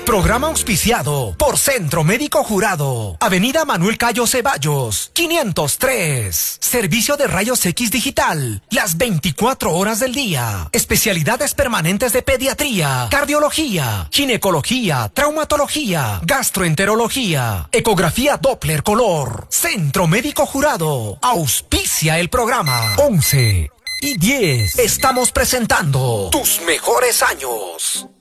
Programa auspiciado por Centro Médico Jurado. Avenida Manuel Cayo Ceballos, 503. Servicio de rayos X digital, las 24 horas del día. Especialidades permanentes de pediatría, cardiología, ginecología, traumatología, gastroenterología, ecografía Doppler color. Centro Médico Jurado. Auspicia el programa. 11 y 10. Estamos presentando tus mejores años.